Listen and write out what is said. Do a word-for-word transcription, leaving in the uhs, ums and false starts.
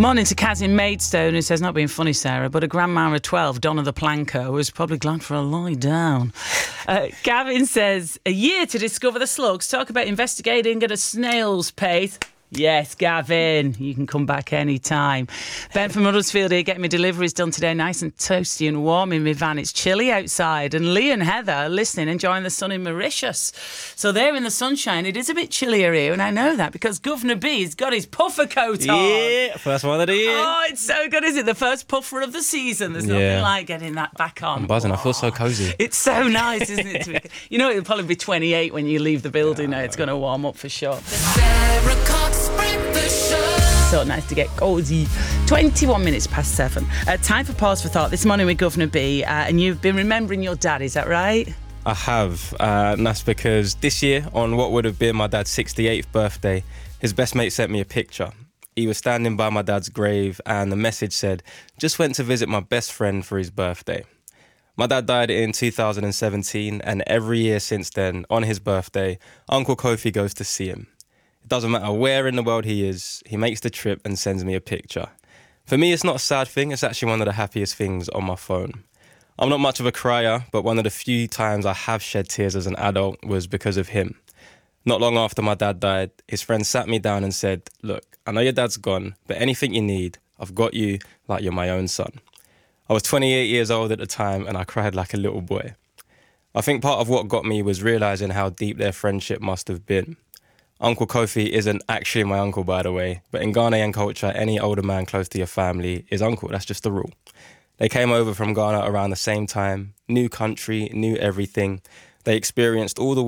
Morning to Kaz in Maidstone, who says, not being funny, Sarah, but a grandma of twelve, Donna the Planker, was probably glad for a lie down. Uh, Gavin says, a year to discover the slugs. Talk about investigating at a snail's pace. Yes, Gavin, you can come back any time. Ben from Huddersfield here, getting my deliveries done today, nice and toasty and warm in my van. It's chilly outside. And Lee and Heather are listening, enjoying the sun in Mauritius. So they're in the sunshine. It is a bit chillier here, and I know that because Governor B's got his puffer coat on. Yeah, first one of the year. Oh, it's so good, is it? The first puffer of the season. There's nothing Yeah. like getting that back on. I'm buzzing. Oh, I feel so cosy. it's so nice, isn't it? to be- You know, it'll probably be twenty-eight when you leave the building now. It's going to warm up for sure. Sarah Cox Breakfast Show. So nice to get cosy. twenty-one minutes past seven. Uh, time for Pause for Thought this morning with Governor B. Uh, and you've been remembering your dad, is that right? I have, uh, and that's because this year, on what would have been my dad's sixty-eighth birthday, his best mate sent me a picture. He was standing by my dad's grave, and the message said, just went to visit my best friend for his birthday. My dad died in two thousand seventeen, and every year since then, on his birthday, Uncle Kofi goes to see him. It doesn't matter where in the world he is, he makes the trip and sends me a picture. For me, it's not a sad thing, it's actually one of the happiest things on my phone. I'm not much of a crier, but one of the few times I have shed tears as an adult was because of him. Not long after my dad died, his friend sat me down and said, look, I know your dad's gone, but anything you need, I've got you like you're my own son. I was twenty-eight years old at the time and I cried like a little boy. I think part of what got me was realising how deep their friendship must have been. Uncle Kofi isn't actually my uncle, by the way, but in Ghanaian culture, any older man close to your family is uncle. That's just the rule. They came over from Ghana around the same time, new country, new everything. They experienced all the